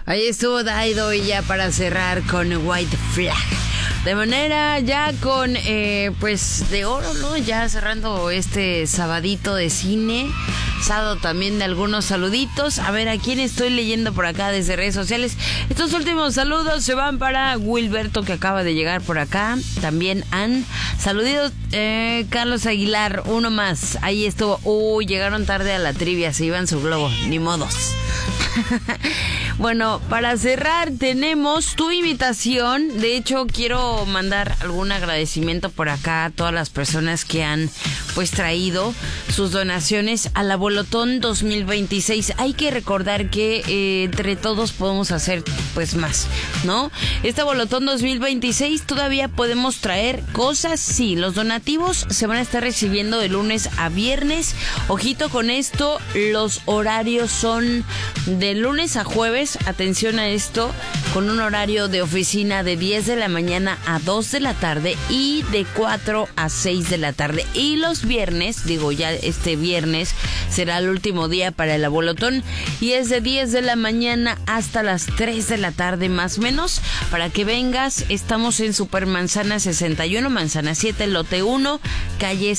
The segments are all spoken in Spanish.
Ahí estuvo Daido y ya para cerrar con White Flag. De manera ya con, pues de oro, ¿no? Ya cerrando este sabadito de cine. Sábado también de algunos saluditos. A ver, ¿a quién estoy leyendo por acá desde redes sociales? Estos últimos saludos se van para Wilberto, que acaba de llegar por acá. También han saludidos Carlos Aguilar, uno más. Ahí estuvo. Uy, llegaron tarde a la trivia, se iban su globo, ni modos. Bueno, para cerrar tenemos tu invitación. De hecho, quiero mandar algún agradecimiento por acá a todas las personas que han pues traído sus donaciones a la Bolotón 2026. Hay que recordar que entre todos podemos hacer pues más, ¿no? Esta Bolotón 2026 todavía podemos traer cosas. Sí, los donativos se van a estar recibiendo de lunes a viernes. Ojito con esto, los horarios son de lunes a jueves. Atención a esto, con un horario de oficina de 10 de la mañana a 2 de la tarde y de 4 a 6 de la tarde. Y los viernes, digo ya este viernes será el último día para el Bolotón y es de 10 de la mañana hasta las 3 de la tarde más o menos. Para que vengas, estamos en Supermanzana 61, Manzana 7, lote 1, calle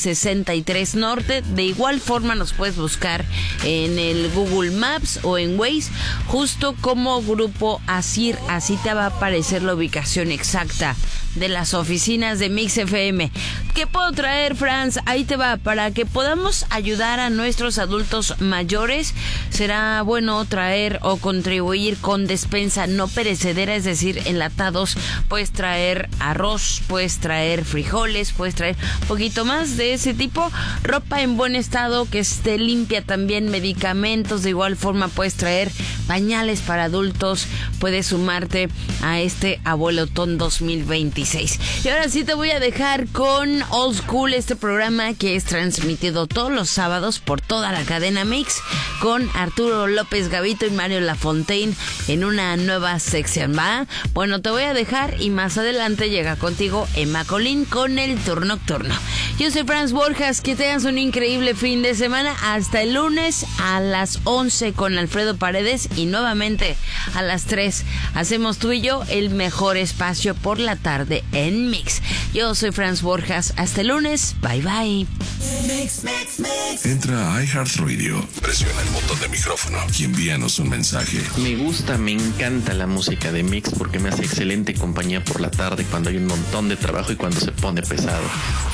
63 Norte. De igual forma nos puedes buscar en el Google Maps o en Waze, justo como Grupo Asir, así te va a aparecer la ubicación exacta de las oficinas de Mix FM. ¿Qué puedo traer, Franz? Ahí te va, para que podamos ayudar a nuestros adultos mayores. Será bueno traer o contribuir con despensa no perecedera, es decir, enlatados. Puedes traer arroz, puedes traer frijoles, puedes traer un poquito más de ese tipo. Ropa en buen estado, que esté limpia también, medicamentos. De igual forma puedes traer pañales para adultos. Puedes sumarte a este Abuelotón 2026. Y ahora sí te voy a dejar con Old School, este programa que es transmitido todos los sábados por toda la cadena Mix, con Arturo López Gavito y Mario Lafontaine en una nueva sección, ¿va? Bueno, te voy a dejar y más adelante llega contigo Emma Colín con el turno nocturno. Yo soy Franz Borjas, que tengas un increíble fin de semana. Hasta el lunes a las 11 con Alfredo Paredes y nuevamente a las 3 hacemos tú y yo el mejor espacio por la tarde en Mix. Yo soy Franz Borjas, hasta el lunes, bye bye. Mix, mix, mix. Entra a iHeartRadio, presiona el botón de micrófono y envíanos un mensaje. Me gusta, me encanta la música de Mix porque me hace excelente compañía por la tarde cuando hay un montón de trabajo y cuando se pone pesado.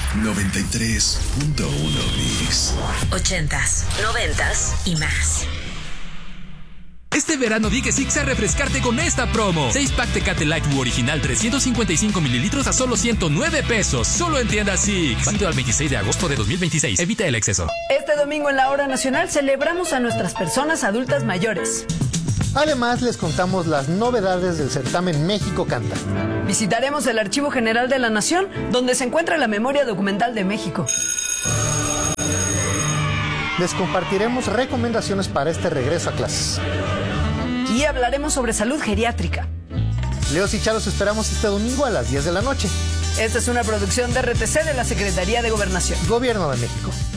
93.1 Mix. 80s, 90s y más. Este verano di que sí a refrescarte con esta promo. 6-pack Tecate Light original 355 mililitros a solo 109 pesos. Solo en tiendas Six. Válido al 26 de agosto de 2026. Evita el exceso. Este domingo en la Hora Nacional celebramos a nuestras personas adultas mayores. Además, les contamos las novedades del certamen México Canta. Visitaremos el Archivo General de la Nación, donde se encuentra la memoria documental de México. Les compartiremos recomendaciones para este regreso a clases. Y hablaremos sobre salud geriátrica. Leos y Charos esperamos este domingo a las 10 de la noche. Esta es una producción de RTC de la Secretaría de Gobernación. Gobierno de México.